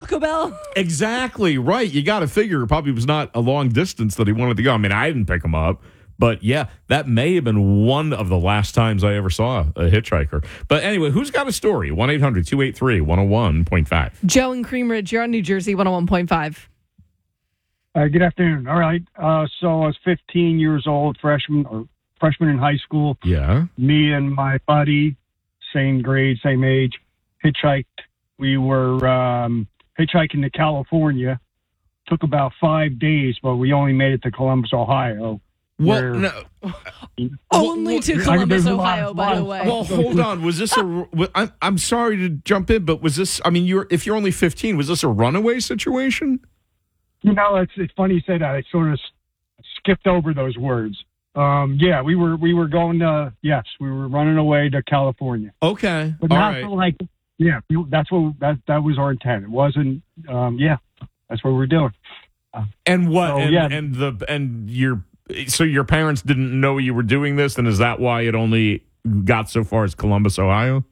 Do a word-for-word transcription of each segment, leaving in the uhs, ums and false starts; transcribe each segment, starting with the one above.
Taco Bell. Exactly, right. You got to figure it probably was not a long distance that he wanted to go. I mean, I didn't pick him up. But, yeah, that may have been one of the last times I ever saw a hitchhiker. But anyway, who's got a story? one eight hundred two eight three one oh one point five. Joe in Cream Ridge, you're on New Jersey one oh one point five. Uh, good afternoon. All right. Uh, so I was fifteen years old, freshman or freshman in high school. Yeah. Me and my buddy, same grade, same age, hitchhiked. We were um, hitchhiking to California. Took about five days, but we only made it to Columbus, Ohio. Well, where, no. Only well, to well, Columbus, I- lot- Ohio, by the way. Well, hold on. Was this a? I'm I'm sorry to jump in, but was this? I mean, you're if you're only fifteen, was this a runaway situation? You know, it's it's funny you say that. I sort of s- skipped over those words. Um, yeah, we were we were going to yes, we were running away to California, Okay, but all not right. for like yeah. we- That's what that that was our intent. It wasn't. Um, yeah, that's what we were doing. And what? So, and, yeah. and the and your so your parents didn't know you were doing this, and is that why it only got so far as Columbus, Ohio?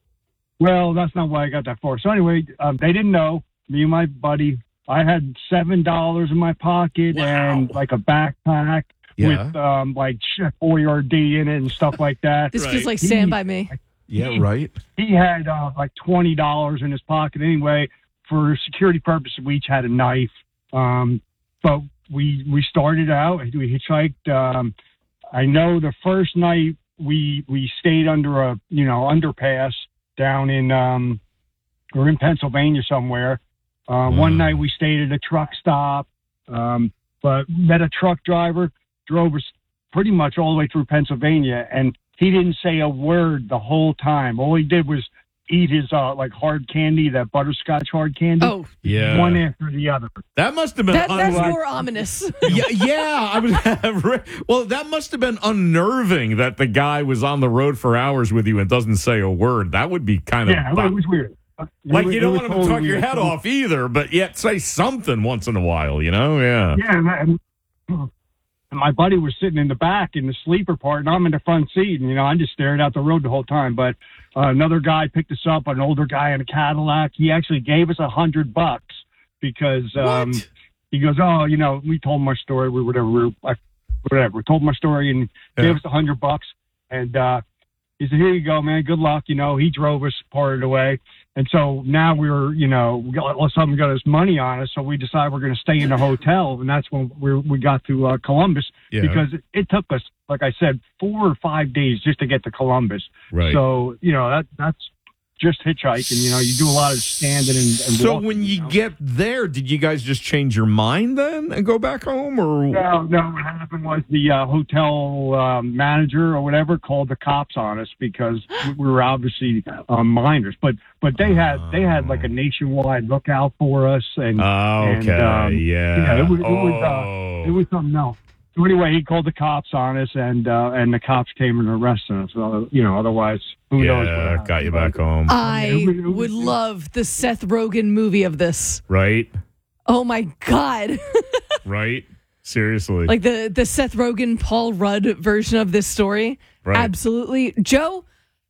Well, that's not why I got that far. So anyway, um, they didn't know. Me and my buddy, I had seven dollars in my pocket Wow. and like a backpack Yeah. with um, like Chef Boyardee in it and stuff like that. This Right. feels like Stand By Me. Yeah, right. He had uh, like twenty dollars in his pocket anyway. For security purposes, we each had a knife. Um, but we we started out. We hitchhiked. Um, I know the first night we we stayed under a you know underpass down in um, or in Pennsylvania somewhere. Uh, Wow. One night we stayed at a truck stop, um, but met a truck driver, drove us pretty much all the way through Pennsylvania, and he didn't say a word the whole time. All he did was eat his uh, like hard candy, that butterscotch hard candy, Oh, Yeah. one after the other. That must have been that, that's un- more ominous. yeah, yeah. I was well. That must have been unnerving that the guy was on the road for hours with you and doesn't say a word. That would be kind of Yeah, it was weird. It like was- you it don't was want him to totally talk your weird. head off either, but yet say something once in a while. You know? Yeah. Yeah, and, and, and my buddy was sitting in the back in the sleeper part, and I'm in the front seat, and you know I just stared out the road the whole time. But uh, another guy picked us up, an older guy in a Cadillac. He actually gave us a hundred bucks because um, What? he goes, "Oh, you know, we told him our story, we whatever, we were, whatever, we told him our story, and Yeah. gave us a hundred bucks." And uh, he said, "Here you go, man. Good luck." You know, he drove us part of the way. And so now we were, you know, we got, all of a sudden we got his money on us, so we decided we're going to stay in a hotel, and that's when we we got to uh, Columbus Yeah. because it, it took us, like I said, four or five days just to get to Columbus. Right. So you know that that's just hitchhiking. You know, you do a lot of standing and, and So walking, when you know? get there, did you guys just change your mind then and go back home, or No, no. What happened was the uh, hotel um, manager or whatever called the cops on us because we were obviously um, minors. But but they had they had like a nationwide lookout for us, and Oh, and, okay, um, yeah. yeah, it was, it was Oh. uh, it was something else. So anyway, he called the cops on us, and uh, and the cops came and arrested us. So, you know, otherwise, who knows? what yeah, happened. got you back home, I it was- it was- would love the Seth Rogen movie of this. right? Oh my God. Right? Seriously, Like the, the Seth Rogen, Paul Rudd version of this story. Right. Absolutely. Joe,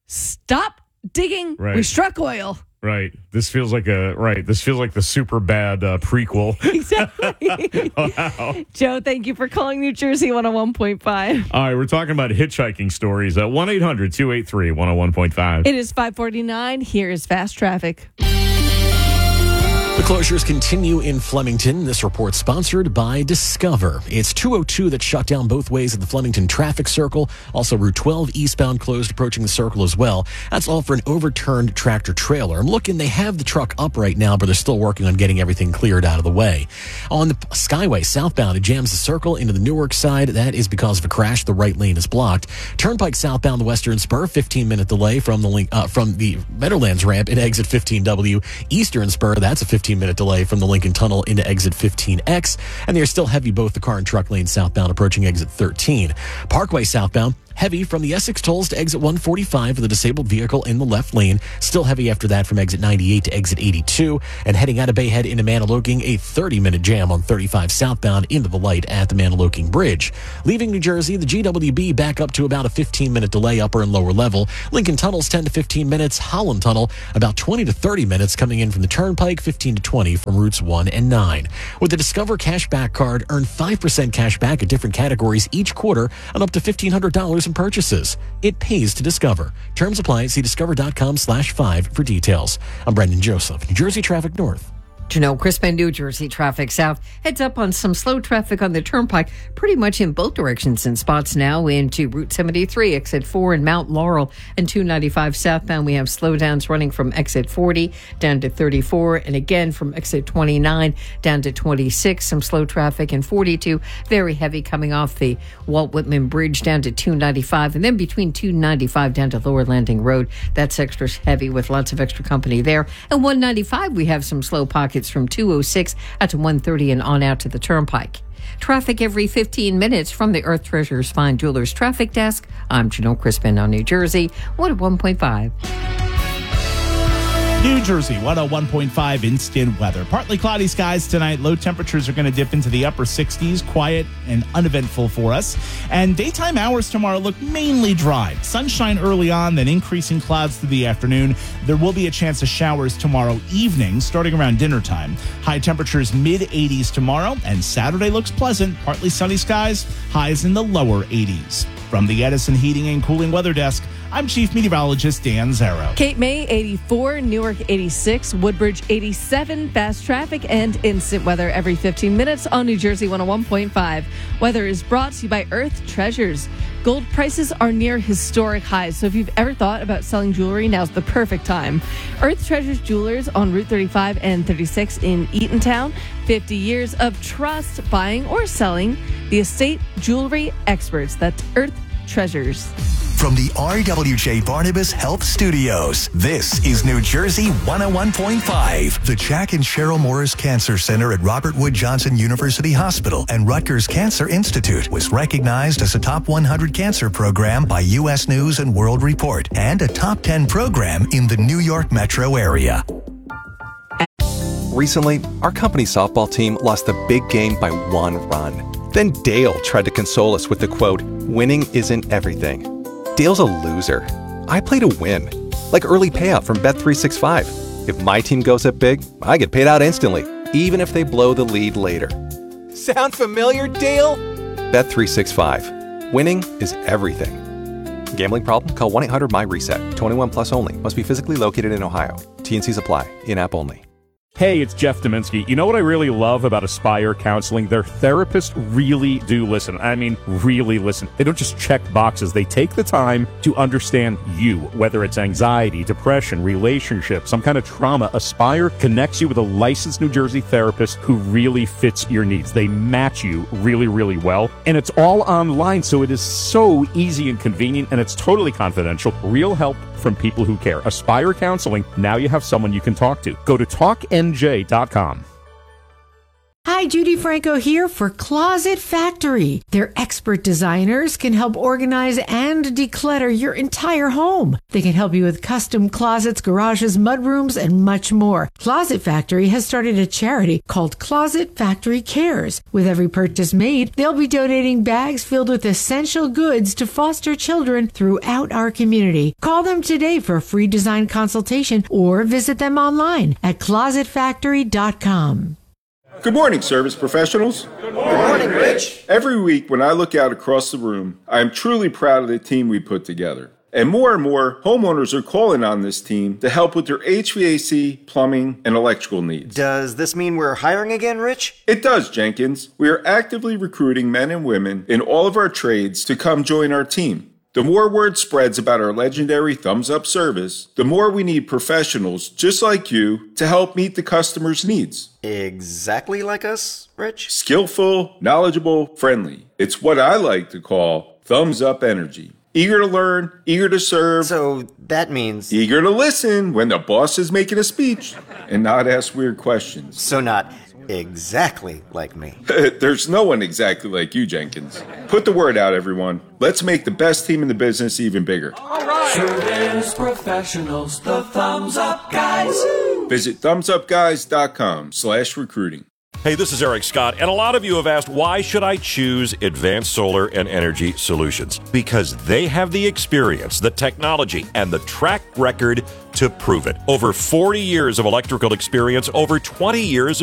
stop digging. Right. We struck oil. right? This feels like a right. This feels like the super bad uh, prequel. Exactly. Wow. Joe, thank you for calling New Jersey one oh one point five. All right, we're talking about hitchhiking stories at one eight hundred two eight three one oh one point five. It is five forty-nine. Here is fast traffic. The closures continue in Flemington. This report sponsored by Discover. It's two oh two that shut down both ways at the Flemington traffic circle. Also, Route twelve eastbound closed approaching the circle as well. That's all for an overturned tractor trailer. I'm looking, they have the truck up right now, but they're still working on getting everything cleared out of the way. On the Skyway southbound, it jams the circle into the Newark side. That is because of a crash. The right lane is blocked. Turnpike southbound, the Western Spur, fifteen minute delay from the link, uh, from the Meadowlands ramp at exit fifteen W. Eastern Spur, that's a fifteen minute delay from the Lincoln Tunnel into exit fifteen X. And they're still heavy both the car and truck lanes southbound approaching exit thirteen. Parkway southbound, Heavy from the Essex tolls to exit one forty-five with a disabled vehicle in the left lane. Still heavy after that from exit ninety-eight to exit eighty-two. And heading out of Bayhead into Maniloking, a thirty-minute jam on thirty-five southbound into the light at the Maniloking Bridge. Leaving New Jersey, the G W B back up to about a fifteen-minute delay upper and lower level. Lincoln Tunnel's ten to fifteen minutes. Holland Tunnel about twenty to thirty minutes coming in from the Turnpike, fifteen to twenty from routes one and nine. With the Discover Cashback Card, earn five percent cash back at different categories each quarter on up to fifteen hundred dollars in purchases. It pays to Discover. Terms apply. See discover.com slash five for details. I'm Brendan Joseph, New Jersey Traffic North. Janelle Crispin, New Jersey Traffic South. Heads up on some slow traffic on the Turnpike, pretty much in both directions in spots now into Route seventy-three, exit four in Mount Laurel, and two ninety-five southbound. We have slowdowns running from exit forty down to thirty-four, and again from exit twenty-nine down to twenty-six. Some slow traffic in forty-two, very heavy coming off the Walt Whitman Bridge down to two ninety-five, and then between two ninety-five down to Lower Landing Road. That's extra heavy with lots of extra company there. And one ninety-five, we have some slow pockets from two oh six out to one thirty and on out to the Turnpike. Traffic every fifteen minutes from the Earth Treasures Fine Jewelers Traffic Desk. I'm Janelle Crispin on New Jersey, one oh one point five. New Jersey, one oh one point five instant weather. Partly cloudy skies tonight. Low temperatures are going to dip into the upper sixties. Quiet and uneventful for us. And daytime hours tomorrow look mainly dry. Sunshine early on, then increasing clouds through the afternoon. There will be a chance of showers tomorrow evening, starting around dinner time. High temperatures mid eighties tomorrow, and Saturday looks pleasant. Partly sunny skies, highs in the lower eighties. From the Edison Heating and Cooling Weather Desk, I'm Chief Meteorologist Dan Zarrow. Cape May, eighty-four, Newark, eighty-six, Woodbridge, eighty-seven, fast traffic and instant weather every fifteen minutes on New Jersey one oh one point five. Weather is brought to you by Earth Treasures. Gold prices are near historic highs, so if you've ever thought about selling jewelry, now's the perfect time. Earth Treasures Jewelers on Route thirty-five and thirty-six in Eatontown. fifty years of trust, buying or selling. The estate jewelry experts. That's Earth Treasures. From the R W J Barnabas Health Studios, this is New Jersey one oh one point five. The Jack and Cheryl Morris Cancer Center at Robert Wood Johnson University Hospital and Rutgers Cancer Institute was recognized as a top one hundred cancer program by U S News and World Report and a top ten program in the New York metro area. Recently, our company softball team lost a big game by one run. Then Dale tried to console us with the quote, "Winning isn't everything." Dale's a loser. I play to win. Like early payout from Bet three sixty-five. If my team goes up big, I get paid out instantly, even if they blow the lead later. Sound familiar, Dale? Bet three sixty-five. Winning is everything. Gambling problem? Call one eight hundred M Y reset. twenty-one plus only. Must be physically located in Ohio. T and Cs apply. In-app only. Hey, it's Jeff Dominski. You know what I really love about Aspire Counseling? Their therapists really do listen. I mean, really listen. They don't just check boxes. They take the time to understand you, whether it's anxiety, depression, relationship, some kind of trauma. Aspire connects you with a licensed New Jersey therapist who really fits your needs. They match you really, really well. And it's all online, so it is so easy and convenient, and it's totally confidential. Real help from people who care. Aspire Counseling. Now you have someone you can talk to. Go to talk n j dot com. Hi, Judy Franco here for Closet Factory. Their expert designers can help organize and declutter your entire home. They can help you with custom closets, garages, mudrooms, and much more. Closet Factory has started a charity called Closet Factory Cares. With every purchase made, they'll be donating bags filled with essential goods to foster children throughout our community. Call them today for a free design consultation or visit them online at closet factory dot com. Good morning, service professionals. Good morning, Rich. Every week when I look out across the room, I am truly proud of the team we put together. And more and more homeowners are calling on this team to help with their H V A C, plumbing, and electrical needs. Does this mean we're hiring again, Rich? It does, Jenkins. We are actively recruiting men and women in all of our trades to come join our team. The more word spreads about our legendary Thumbs Up service, the more we need professionals just like you to help meet the customer's needs. Exactly like us, Rich? Skillful, knowledgeable, friendly. It's what I like to call Thumbs Up energy. Eager to learn, eager to serve. So that means... eager to listen when the boss is making a speech and not ask weird questions. So not... exactly like me. There's no one exactly like you, Jenkins. Put the word out, everyone. Let's make the best team in the business even bigger. All right. Service professionals, the Thumbs Up Guys. Visit thumbsupguys.com slash recruiting. Hey, this is Eric Scott, and a lot of you have asked, why should I choose Advanced Solar and Energy Solutions? Because they have the experience, the technology, and the track record to prove it. Over forty years of electrical experience, over twenty years of